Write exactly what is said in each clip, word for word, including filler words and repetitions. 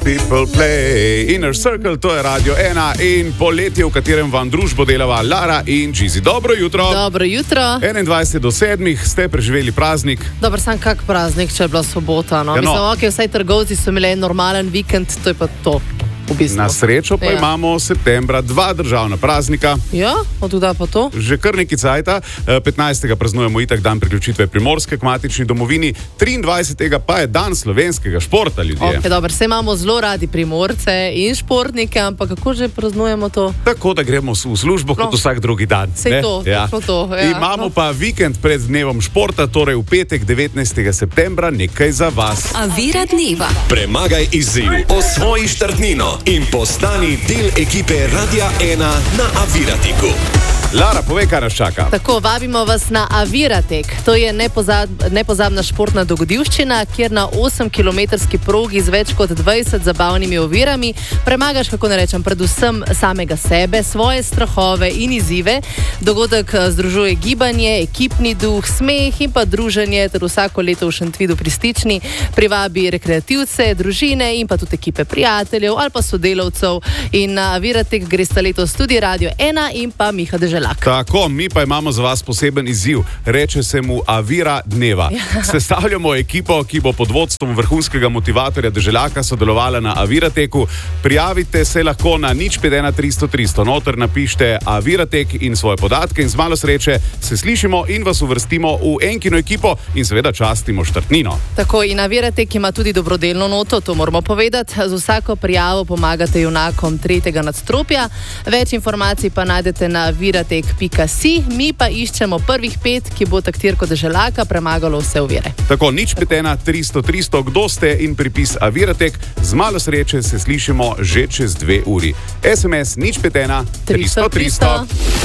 people play. Inner Circle, to je Radio ena in poletje, v katerem vam družbo delava Lara in Gizi. Dobro jutro. Dobro jutro. enaindvajset do sedmih ste preživeli praznik. Dobar, sam kak praznik, če je bila sobota. No? Ja, no. Mislim, ok, vsaj trgovci so imeli en normalen vikend, to je pa to. V bistvu. Na srečo pa Ja. imamo septembra dva državna praznika. Ja, od tuda pa to. Že kar nekaj cajta. petnajstega praznujemo itak dan priključitve Primorske k matični domovini, triindvajsetega pa je dan slovenskega športa, ljudje. Ok, dober, se imamo zelo radi Primorce in športnike, ampak kako že praznujemo to? Tako da gremo v službo No. kot vsak drugi dan. Sej ne? to, ja. tako to, ja. Imamo No. pa vikend pred dnevom športa, torej v petek devetnajstega septembra nekaj za vas. Avira dneva. Premagaj izziv, osvoji štartnino in postani del ekipe Radia ena na Aviratiku. Lara, povej, kaj nas čaka. Tako, vabimo vas na Aviratek. To je nepozab, nepozabna športna dogodivščina, kjer na osemkilometrski progi z več kot dvajset zabavnimi ovirami premagaš, kako ne rečem, predvsem samega sebe, svoje strahove in izzive. Dogodek združuje gibanje, ekipni duh, smeh in pa druženje, ter vsako leto v Šentvidu pri Stični privabi rekreativce, družine in pa tudi ekipe prijateljev ali pa sodelavcev. In na Aviratek gresta letos tudi Radio ena in pa Miha Deželak. Tako, mi pa imamo za vas poseben izziv. Reče se mu Avira dneva. Ja. Sestavljamo ekipo, ki bo pod vodstvom vrhunskega motivatorja Deželjaka sodelovala na Avirateku. Prijavite se lahko na nič pet ena tristo tristo. Noter napište Aviratek in svoje podatke in z malo sreče se slišimo in vas uvrstimo v enkino ekipo in seveda častimo štartnino. Tako, in Aviratek ima tudi dobrodelno noto, to moramo povedati. Z vsako prijavo pomagate junakom tretjega nadstropja. Več informacij pa najdete na aviratek pika si, mi pa iščemo prvih pet, ki bo taktirko Deželjaka premagalo vse ovire. Tako, nič pet ena tristo tristo, kdo ste in pripis Aviratek. Z malo sreče se slišimo že čez dve uri. es em es nič pet ena tristo tristo.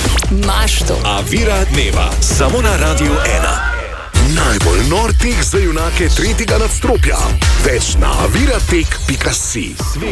Mašto. Avira dneva, samo na Radio ena. Najbolj nor tek za junake tretjega nadstropja. Več na aviratek pika si.